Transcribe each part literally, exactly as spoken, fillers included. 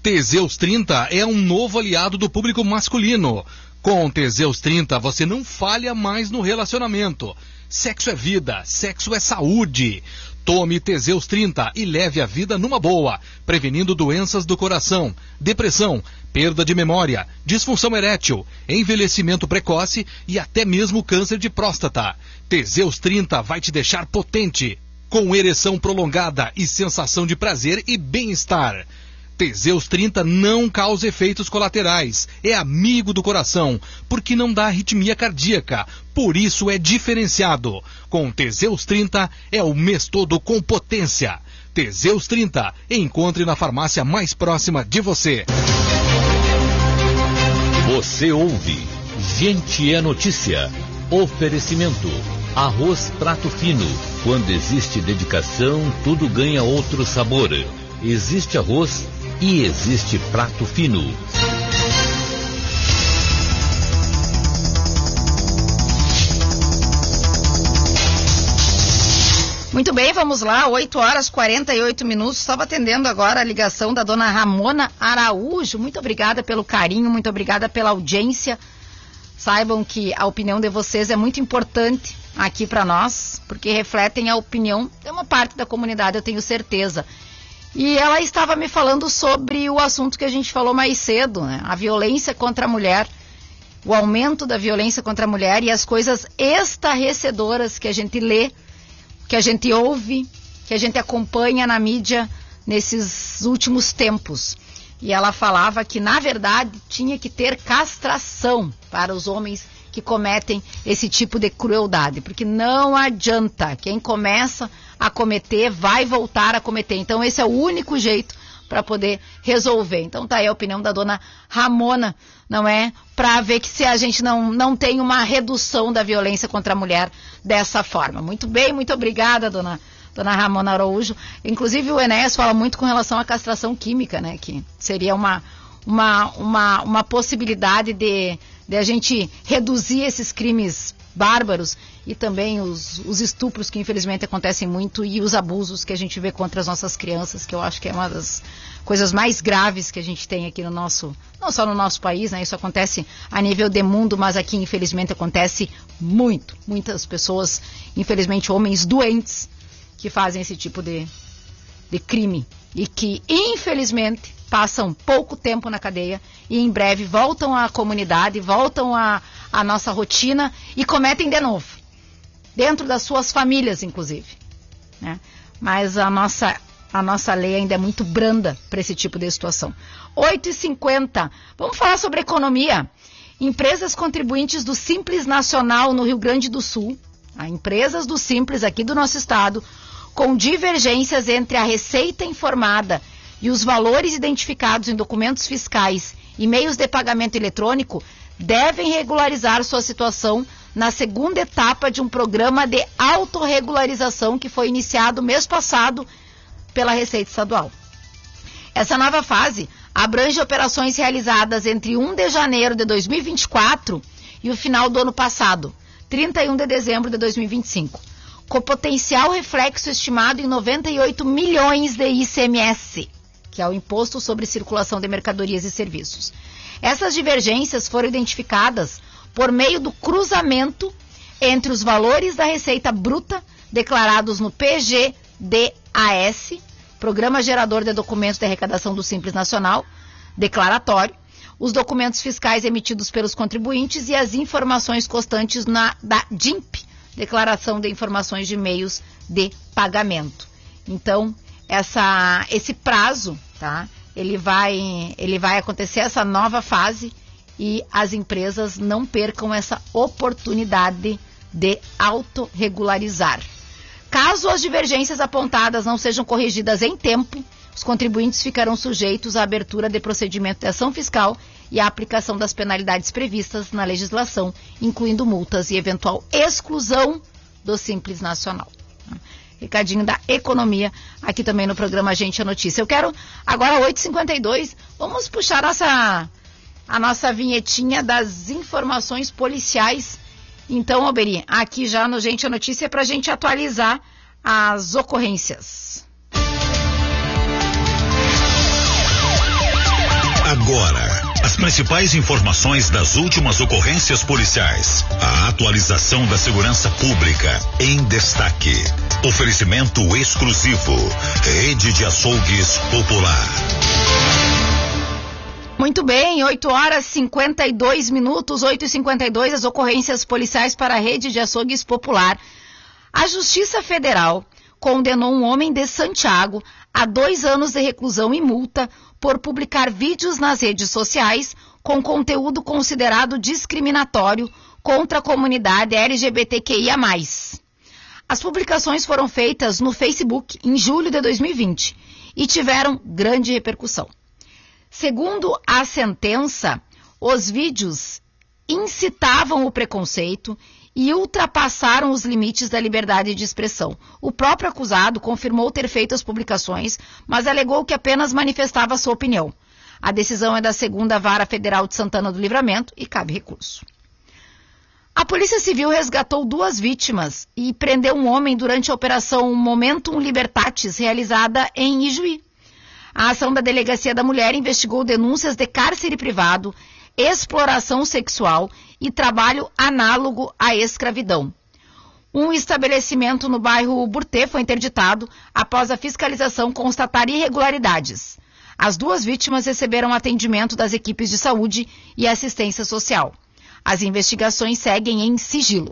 Teseus trinta é um novo aliado do público masculino. Com Teseus trinta, você não falha mais no relacionamento. Sexo é vida, sexo é saúde. Tome Teseus trinta e leve a vida numa boa, prevenindo doenças do coração, depressão, perda de memória, disfunção erétil, envelhecimento precoce e até mesmo câncer de próstata. Teseus trinta vai te deixar potente, com ereção prolongada e sensação de prazer e bem-estar. Teseus trinta não causa efeitos colaterais, é amigo do coração, porque não dá arritmia cardíaca, por isso é diferenciado. Com Teseus trinta é o mês todo com potência. Teseus trinta, encontre na farmácia mais próxima de você. Você ouve Gente é Notícia. Oferecimento Arroz Prato Fino. Quando existe dedicação, tudo ganha outro sabor. Existe arroz e existe prato fino. Muito bem, vamos lá, oito horas e quarenta e oito minutos. Estava atendendo agora a ligação da dona Ramona Araújo. Muito obrigada pelo carinho, muito obrigada pela audiência. Saibam que a opinião de vocês é muito importante aqui para nós, porque refletem a opinião de uma parte da comunidade, eu tenho certeza. E ela estava me falando sobre o assunto que a gente falou mais cedo, né? A violência contra a mulher, o aumento da violência contra a mulher e as coisas estarrecedoras que a gente lê, que a gente ouve, que a gente acompanha na mídia nesses últimos tempos. E ela falava que, na verdade, tinha que ter castração para os homens que cometem esse tipo de crueldade, porque não adianta, quem começa a cometer vai voltar a cometer. Então esse é o único jeito para poder resolver. Então tá aí a opinião da dona Ramona, não é? Para ver que se a gente não, não tem uma redução da violência contra a mulher dessa forma. Muito bem, muito obrigada, dona, dona Ramona Araújo. Inclusive o Enéas fala muito com relação à castração química, né? Que seria uma, uma, uma, uma possibilidade de, de a gente reduzir esses crimes bárbaros e também os, os estupros que infelizmente acontecem muito e os abusos que a gente vê contra as nossas crianças, que eu acho que é uma das coisas mais graves que a gente tem aqui no nosso, não só no nosso país, né? Isso acontece a nível de mundo, mas aqui infelizmente acontece muito, muitas pessoas, infelizmente homens doentes que fazem esse tipo de, de crime e que infelizmente passam pouco tempo na cadeia e em breve voltam à comunidade, voltam à, à nossa rotina e cometem de novo, dentro das suas famílias, inclusive, né? Mas a nossa, a nossa lei ainda é muito branda para esse tipo de situação. oito e cinquenta, vamos falar sobre economia. Empresas contribuintes do Simples Nacional no Rio Grande do Sul, a empresas do Simples aqui do nosso estado, com divergências entre a receita informada e os valores identificados em documentos fiscais e meios de pagamento eletrônico, devem regularizar sua situação na segunda etapa de um programa de autorregularização que foi iniciado mês passado pela Receita Estadual. Essa nova fase abrange operações realizadas entre primeiro de janeiro de dois mil e vinte e quatro e o final do ano passado, trinta e um de dezembro de dois mil e vinte e cinco, com potencial reflexo estimado em noventa e oito milhões de I C M S, que é o Imposto sobre Circulação de Mercadorias e Serviços. Essas divergências foram identificadas por meio do cruzamento entre os valores da receita bruta declarados no P G D A S, Programa Gerador de Documentos de Arrecadação do Simples Nacional, declaratório, os documentos fiscais emitidos pelos contribuintes e as informações constantes na, da D I M P, Declaração de Informações de Meios de Pagamento. Então, essa, esse prazo, tá? Ele vai, ele vai acontecer essa nova fase e as empresas não percam essa oportunidade de autorregularizar. Caso as divergências apontadas não sejam corrigidas em tempo, os contribuintes ficarão sujeitos à abertura de procedimento de ação fiscal e à aplicação das penalidades previstas na legislação, incluindo multas e eventual exclusão do Simples Nacional. Recadinho da economia, aqui também no programa Gente é Notícia. Eu quero, agora oito e cinquenta e dois, vamos puxar nossa, a nossa vinhetinha das informações policiais. Então, Alberi, aqui já no Gente é Notícia, para a gente atualizar as ocorrências. As principais informações das últimas ocorrências policiais. A atualização da segurança pública em destaque. Oferecimento exclusivo. Rede de Açougues Popular. Muito bem, oito horas e cinquenta e dois minutos, oito e cinquenta e dois, as ocorrências policiais para a Rede de Açougues Popular. A Justiça Federal condenou um homem de Santiago a dois anos de reclusão e multa por publicar vídeos nas redes sociais com conteúdo considerado discriminatório contra a comunidade L G B T Q I A mais. As publicações foram feitas no Facebook em julho de dois mil e vinte e tiveram grande repercussão. Segundo a sentença, os vídeos incitavam o preconceito e ultrapassaram os limites da liberdade de expressão. O próprio acusado confirmou ter feito as publicações, mas alegou que apenas manifestava sua opinião. A decisão é da segunda Vara Federal de Santana do Livramento e cabe recurso. A Polícia Civil resgatou duas vítimas e prendeu um homem durante a operação Momentum Libertatis, realizada em Ijuí. A ação da Delegacia da Mulher investigou denúncias de cárcere privado, exploração sexual e trabalho análogo à escravidão. Um estabelecimento no bairro Burtê foi interditado após a fiscalização constatar irregularidades. As duas vítimas receberam atendimento das equipes de saúde e assistência social. As investigações seguem em sigilo.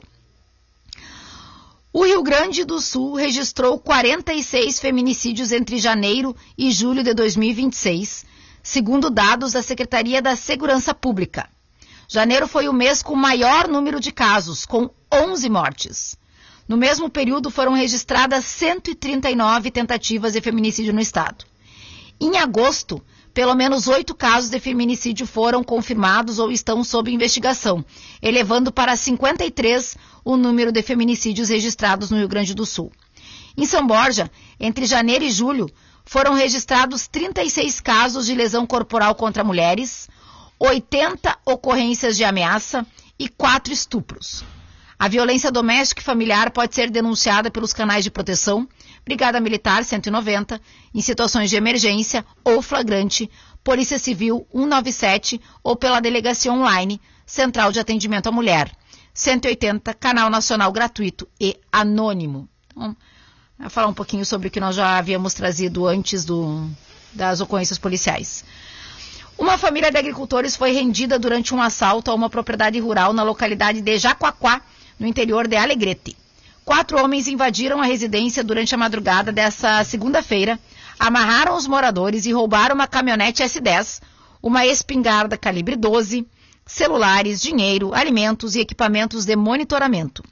O Rio Grande do Sul registrou quarenta e seis feminicídios entre janeiro e julho de dois mil e vinte e seis, segundo dados da Secretaria da Segurança Pública. Janeiro foi o mês com o maior número de casos, com onze mortes. No mesmo período foram registradas cento e trinta e nove tentativas de feminicídio no estado. Em agosto, pelo menos oito casos de feminicídio foram confirmados ou estão sob investigação, elevando para cinquenta e três o número de feminicídios registrados no Rio Grande do Sul. Em São Borja, entre janeiro e julho, foram registrados trinta e seis casos de lesão corporal contra mulheres, oitenta ocorrências de ameaça e quatro estupros. A violência doméstica e familiar pode ser denunciada pelos canais de proteção, Brigada Militar cento e noventa, em situações de emergência ou flagrante, Polícia Civil cento e noventa e sete ou pela Delegacia Online, Central de Atendimento à Mulher, cento e oitenta, Canal Nacional Gratuito e Anônimo. Então, vou falar um pouquinho sobre o que nós já havíamos trazido antes do, das ocorrências policiais. Uma família de agricultores foi rendida durante um assalto a uma propriedade rural na localidade de Jacuaquá, no interior de Alegrete. Quatro homens invadiram a residência durante a madrugada dessa segunda-feira, amarraram os moradores e roubaram uma caminhonete S dez, uma espingarda calibre doze, celulares, dinheiro, alimentos e equipamentos de monitoramento.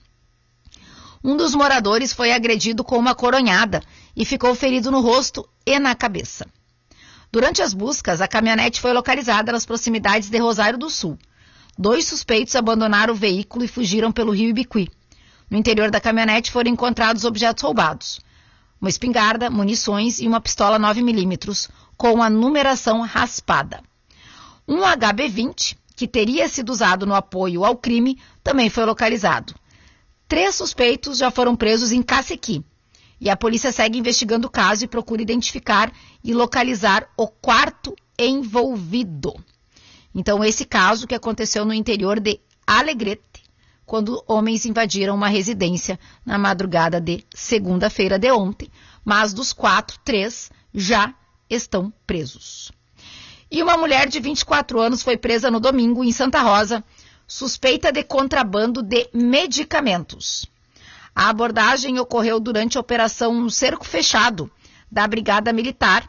Um dos moradores foi agredido com uma coronhada e ficou ferido no rosto e na cabeça. Durante as buscas, a caminhonete foi localizada nas proximidades de Rosário do Sul. Dois suspeitos abandonaram o veículo e fugiram pelo rio Ibiqui. No interior da caminhonete foram encontrados objetos roubados: uma espingarda, munições e uma pistola nove milímetros, com a numeração raspada. Um H B vinte, que teria sido usado no apoio ao crime, também foi localizado. Três suspeitos já foram presos em Cacequi. E a polícia segue investigando o caso e procura identificar e localizar o quarto envolvido. Então, esse caso que aconteceu no interior de Alegrete, quando homens invadiram uma residência na madrugada de segunda-feira de ontem, mas dos quatro, três já estão presos. E uma mulher de vinte e quatro anos foi presa no domingo em Santa Rosa, suspeita de contrabando de medicamentos. A abordagem ocorreu durante a operação Cerco Fechado da Brigada Militar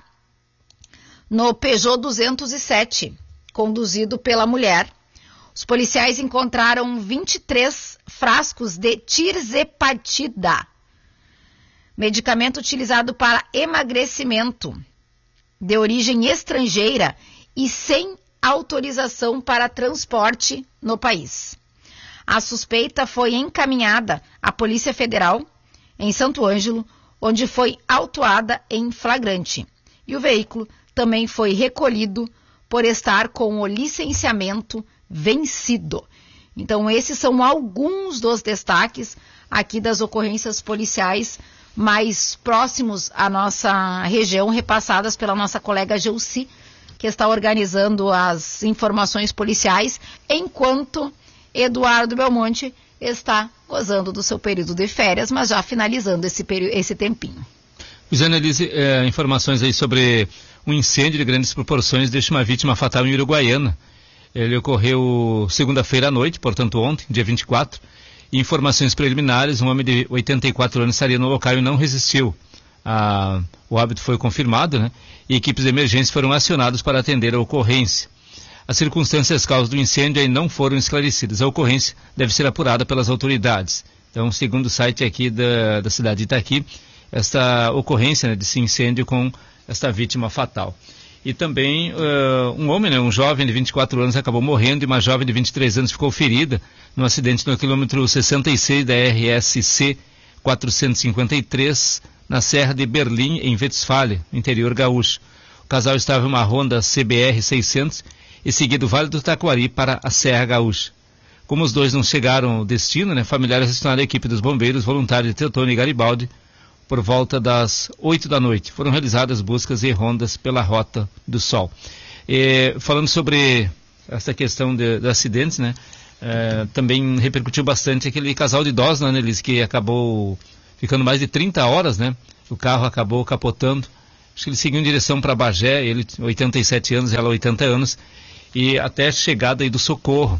no Peugeot duzentos e sete, conduzido pela mulher. Os policiais encontraram vinte e três frascos de tirzepatida, medicamento utilizado para emagrecimento, de origem estrangeira e sem autorização para transporte no país. A suspeita foi encaminhada à Polícia Federal em Santo Ângelo, onde foi autuada em flagrante. E o veículo também foi recolhido por estar com o licenciamento vencido. Então, esses são alguns dos destaques aqui das ocorrências policiais mais próximos à nossa região, repassadas pela nossa colega Geuci, que está organizando as informações policiais, enquanto Eduardo Belmonte está gozando do seu período de férias, mas já finalizando esse, período, esse tempinho. Pois é, Annelise, é, informações aí sobre um incêndio de grandes proporções deixa uma vítima fatal em Uruguaiana. Ele ocorreu segunda-feira à noite, portanto ontem, dia vinte e quatro. Informações preliminares, um homem de oitenta e quatro anos estaria no local e não resistiu. Ah, o óbito foi confirmado, né? E equipes de emergência foram acionadas para atender a ocorrência. As circunstâncias causas do incêndio aí não foram esclarecidas. A ocorrência deve ser apurada pelas autoridades. Então, segundo o site aqui da, da cidade de Itaqui, esta ocorrência, né, desse incêndio com esta vítima fatal. E também uh, um homem, né, um jovem de vinte e quatro anos acabou morrendo e uma jovem de vinte e três anos ficou ferida num acidente no quilômetro sessenta e seis da R S C quatrocentos e cinquenta e três, na Serra de Berlim, em Westfália, interior gaúcho. O casal estava em uma Honda C B R seiscentos e seguia do Vale do Taquari para a Serra Gaúcha. Como os dois não chegaram ao destino, né, familiares acionaram a equipe dos bombeiros voluntários de Teotônio e Garibaldi por volta das oito da noite. Foram realizadas buscas e rondas pela Rota do Sol. E, falando sobre essa questão de, de acidentes, né, é, também repercutiu bastante aquele casal de idosos, né, Annelise, que acabou ficando mais de trinta horas, né, o carro acabou capotando. Acho que ele seguiu em direção para Bagé, ele oitenta e sete anos, ela oitenta anos, e até a chegada aí do socorro.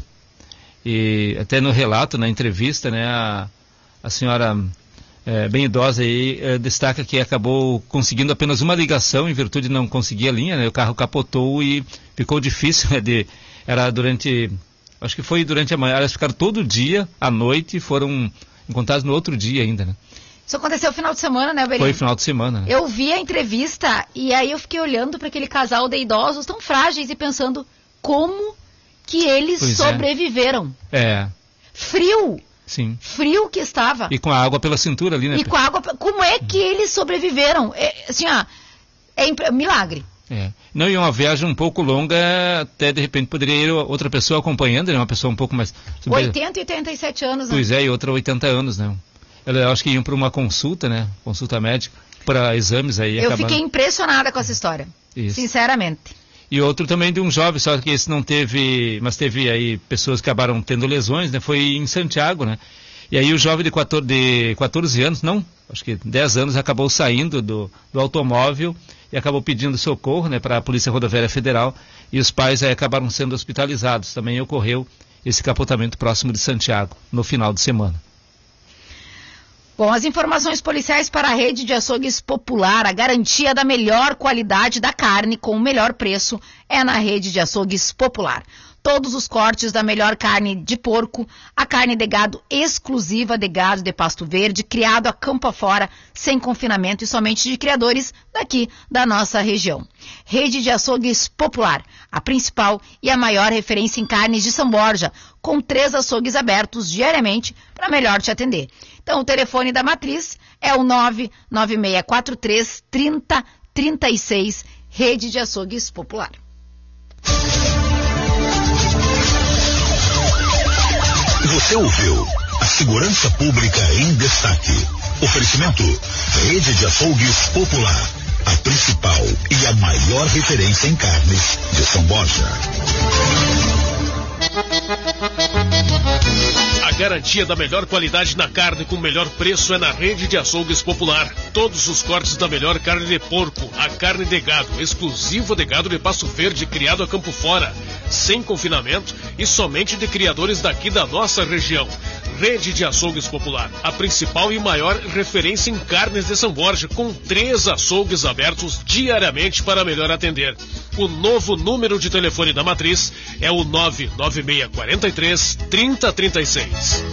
E até no relato, na entrevista, né, a, a senhora é, bem idosa aí é, destaca que acabou conseguindo apenas uma ligação em virtude de não conseguir a linha, né, o carro capotou e ficou difícil, né, de, era durante, acho que foi durante a manhã, elas ficaram todo dia, à noite, e foram encontradas no outro dia ainda, né. Isso aconteceu no final de semana, né, Belinha? Foi final de semana, né? Eu vi a entrevista e aí eu fiquei olhando para aquele casal de idosos tão frágeis e pensando como que eles pois sobreviveram. É. é. Frio. Sim. Frio que estava. E com a água pela cintura ali, né? E com a água... Como é que eles sobreviveram? É, assim, ó, é imp... milagre. É. Não, e uma viagem um pouco longa, até de repente poderia ir outra pessoa acompanhando, né? Uma pessoa um pouco mais... oitenta e oitenta e sete anos, né? Pois é, e outra oitenta anos, né? Eu acho que iam para uma consulta, né? Consulta médica, para exames aí. Eu acabando... fiquei impressionada com essa história. Isso. Sinceramente. E outro também de um jovem, só que esse não teve, mas teve aí pessoas que acabaram tendo lesões, né? Foi em Santiago, né? E aí o jovem de quatorze, de quatorze anos, não, acho que dez anos, acabou saindo do, do automóvel e acabou pedindo socorro, né? Para a Polícia Rodoviária Federal, e os pais aí acabaram sendo hospitalizados. Também ocorreu esse capotamento próximo de Santiago, no final de semana. Bom, as informações policiais para a rede de açougues popular, a garantia da melhor qualidade da carne com o melhor preço é na rede de açougues popular. Todos os cortes da melhor carne de porco, a carne de gado exclusiva de gado de Pasto Verde, criado a campo afora, sem confinamento e somente de criadores daqui da nossa região. Rede de açougues popular, a principal e a maior referência em carnes de São Borja, com três açougues abertos diariamente para melhor te atender. Então, o telefone da matriz é o nove nove seis quatro três, trinta, trinta e seis, Rede de Açougues Popular. Você ouviu a segurança pública em destaque. Oferecimento Rede de Açougues Popular, a principal e a maior referência em carnes de São Borja. A garantia da melhor qualidade na carne com o melhor preço é na Rede de Açougues Popular. Todos os cortes da melhor carne de porco, a carne de gado, exclusivo de gado de Pasto Verde, criado a campo fora, sem confinamento e somente de criadores daqui da nossa região. Rede de Açougues Popular, a principal e maior referência em carnes de São Borja, com três açougues abertos diariamente para melhor atender. O novo número de telefone da matriz é o nove nove seis quatro três, trinta, trinta e seis.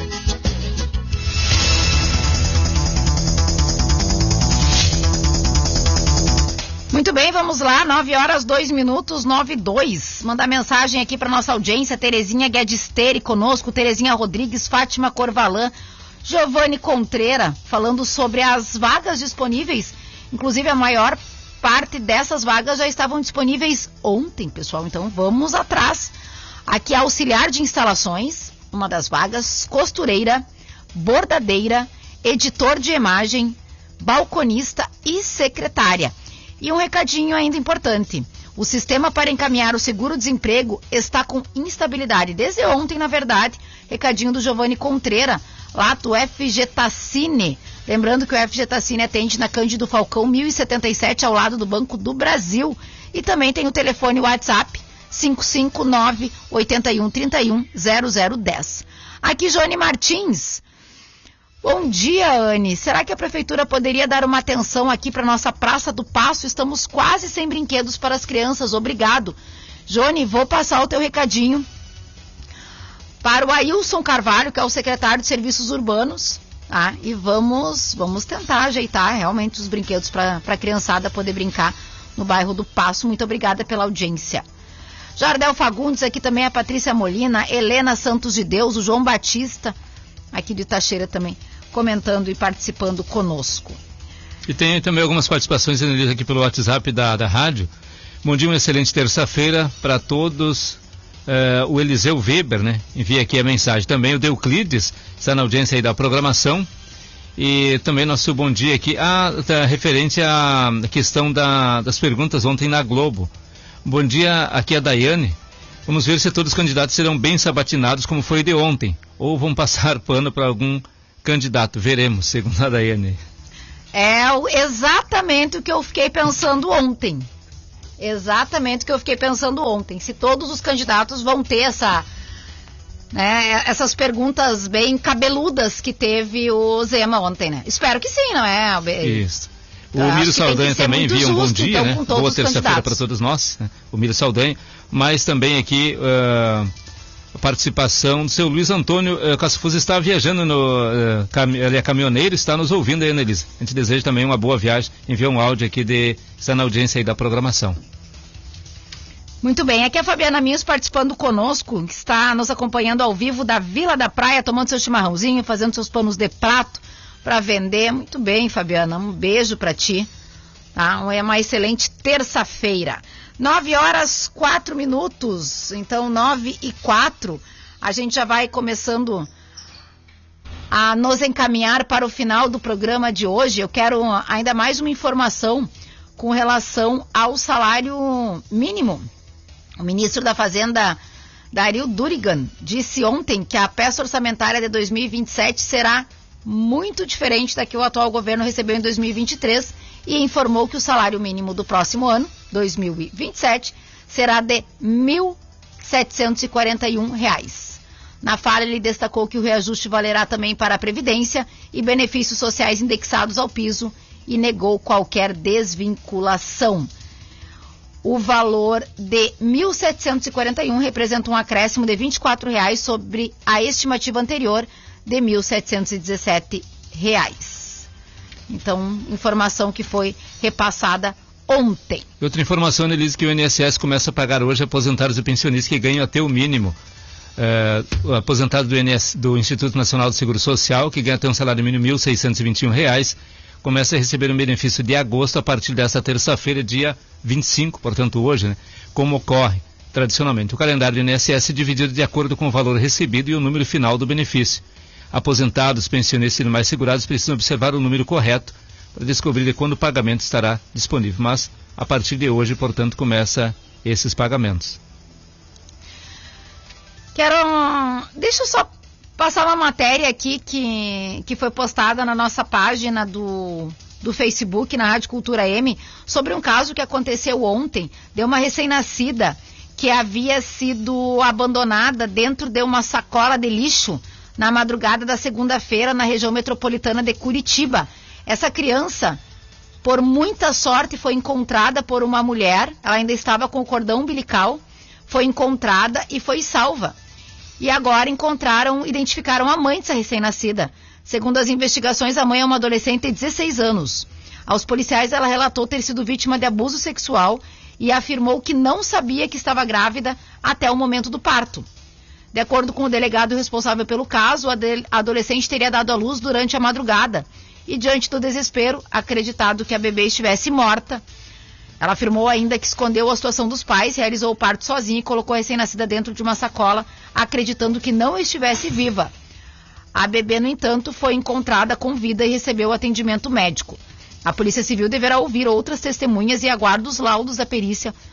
Muito bem, vamos lá, nove horas, dois minutos, nove e dois. Mandar mensagem aqui para nossa audiência, Terezinha Guedisteri conosco, Terezinha Rodrigues, Fátima Corvalã, Giovanni Contreira, falando sobre as vagas disponíveis. Inclusive, a maior parte dessas vagas já estavam disponíveis ontem, pessoal, então vamos atrás. Aqui, auxiliar de instalações, uma das vagas, costureira, bordadeira, editor de imagem, balconista e secretária. E um recadinho ainda importante, O sistema para encaminhar o seguro-desemprego está com instabilidade. Desde ontem, na verdade, recadinho do Giovanni Contreira, lá do F G Tassine. Lembrando que o F G Tassine atende na Cândido Falcão mil e setenta e sete, ao lado do Banco do Brasil. E também tem o telefone WhatsApp cinco cinco nove, oito um três um, zero zero um zero. Aqui, Joane Martins. Bom dia, Anne. Será que a prefeitura poderia dar uma atenção aqui para nossa Praça do Paço? Estamos quase sem brinquedos para as crianças. Obrigado. Joane, vou passar o teu recadinho para o Ailson Carvalho, que é o secretário de Serviços Urbanos, tá? E vamos, vamos tentar ajeitar realmente os brinquedos para a criançada poder brincar no bairro do Paço. Muito obrigada pela audiência. Jardel Fagundes, aqui também a Patrícia Molina, Helena Santos de Deus, o João Batista, aqui de Itacheira também, comentando e participando conosco. E tem também algumas participações aqui pelo WhatsApp da, da rádio. Bom dia, uma excelente terça-feira para todos. Uh, o Eliseu Weber, né? Envia aqui a mensagem. Também o Deuclides está na audiência aí da programação. E também nosso bom dia aqui. Ah, tá referente à questão da, das perguntas ontem na Globo. Bom dia, aqui é a Daiane. Vamos ver se todos os candidatos serão bem sabatinados como foi de ontem, ou vão passar pano para algum candidato. Veremos, segundo a Daiane. É exatamente o que eu fiquei pensando ontem. Exatamente o que eu fiquei pensando ontem. Se todos os candidatos vão ter essa, né, essas perguntas bem cabeludas que teve o Zema ontem, né? Espero que sim, não é? Isso. O Miro Saldanha também envia um bom dia, então, né? Boa terça-feira para todos nós, né? O Miro Saldanha, mas também aqui uh, a participação do seu Luiz Antônio uh, Caçafuz está viajando no uh, cam ele é caminhoneiro, está nos ouvindo aí, Annelise. A gente deseja também uma boa viagem, envia um áudio aqui de está na audiência aí da programação. Muito bem, aqui é a Fabiana Minhos participando conosco, que está nos acompanhando ao vivo da Vila da Praia, tomando seu chimarrãozinho, fazendo seus panos de prato para vender. Muito bem, Fabiana, um beijo para ti, tá? É uma excelente terça-feira. Nove horas, quatro minutos, então nove e quatro, a gente já vai começando a nos encaminhar para o final do programa de hoje. Eu quero ainda mais uma informação com relação ao salário mínimo. O ministro da Fazenda, Dario Durigan, disse ontem que a peça orçamentária de dois mil e vinte e sete será muito diferente da que o atual governo recebeu em dois mil e vinte e três e informou que o salário mínimo do próximo ano, dois mil e vinte e sete, será de mil setecentos e quarenta e um reais. Na fala, ele destacou que o reajuste valerá também para a Previdência e benefícios sociais indexados ao piso e negou qualquer desvinculação. O valor de mil setecentos e quarenta e um representa um acréscimo de vinte e quatro reais sobre a estimativa anterior de mil setecentos e dezessete reais. Então, informação que foi repassada ontem. Outra informação, Annelise, que o I N S S começa a pagar hoje aposentados e pensionistas que ganham até o mínimo. É, o aposentado do, I N S, do Instituto Nacional do Seguro Social, que ganha até um salário mínimo de mil seiscentos e vinte e um reais, começa a receber um benefício de agosto a partir desta terça-feira, dia vinte e cinco, portanto hoje, né, como ocorre tradicionalmente. O calendário do I N S S é dividido de acordo com o valor recebido e o número final do benefício. Aposentados, pensionistas e demais segurados precisam observar o número correto para descobrir quando o pagamento estará disponível. Mas, a partir de hoje, portanto, começa esses pagamentos. Quero... Deixa eu só passar uma matéria aqui que, que foi postada na nossa página do, do Facebook, na Rádio Cultura M, sobre um caso que aconteceu ontem, de uma recém-nascida que havia sido abandonada dentro de uma sacola de lixo na madrugada da segunda-feira na região metropolitana de Curitiba. Essa criança, por muita sorte, foi encontrada por uma mulher, ela ainda estava com o cordão umbilical, foi encontrada e foi salva. E agora encontraram, identificaram a mãe dessa recém-nascida. Segundo as investigações, a mãe é uma adolescente de dezesseis anos. Aos policiais, ela relatou ter sido vítima de abuso sexual e afirmou que não sabia que estava grávida até o momento do parto. De acordo com o delegado responsável pelo caso, a, de, a adolescente teria dado à luz durante a madrugada e, diante do desespero, acreditado que a bebê estivesse morta. Ela afirmou ainda que escondeu a situação dos pais, realizou o parto sozinha e colocou a recém-nascida dentro de uma sacola, acreditando que não estivesse viva. A bebê, no entanto, foi encontrada com vida e recebeu atendimento médico. A Polícia Civil deverá ouvir outras testemunhas e aguarda os laudos da perícia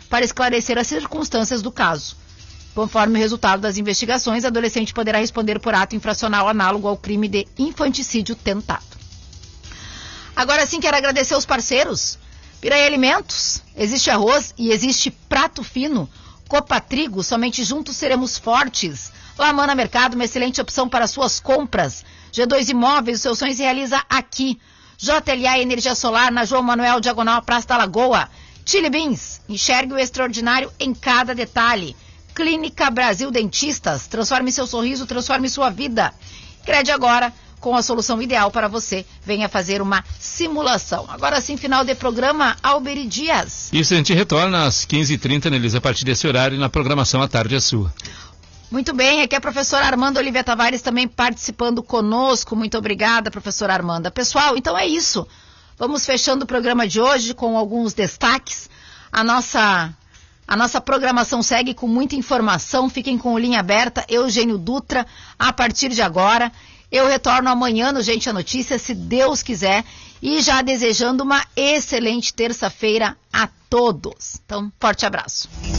para esclarecer as circunstâncias do caso. Conforme o resultado das investigações, a adolescente poderá responder por ato infracional análogo ao crime de infanticídio tentado. Agora sim, quero agradecer aos parceiros. Piraí Alimentos, existe arroz e existe prato fino. Copa Trigo, somente juntos seremos fortes. Lamana Mercado, uma excelente opção para suas compras. G dois Imóveis, os seus sonhos se realiza aqui. J L A Energia Solar, na João Manuel, diagonal Praça da Lagoa. Chili Beans, enxergue o extraordinário em cada detalhe. Clínica Brasil Dentistas, transforme seu sorriso, transforme sua vida. Crede agora com a solução ideal para você. Venha fazer uma simulação. Agora sim, final de programa, Alberi Dias. Isso, a gente retorna às quinze e trinta, Nelisa, a partir desse horário, na programação à tarde é sua. Muito bem, aqui é a professora Armanda Olivia Tavares também participando conosco. Muito obrigada, professora Armanda. Pessoal, então é isso. Vamos fechando o programa de hoje com alguns destaques. A nossa... A nossa programação segue com muita informação. Fiquem com o Linha Aberta. Eugênio Dutra, a partir de agora. Eu retorno amanhã no Gente a Notícia, se Deus quiser. E já desejando uma excelente terça-feira a todos. Então, forte abraço.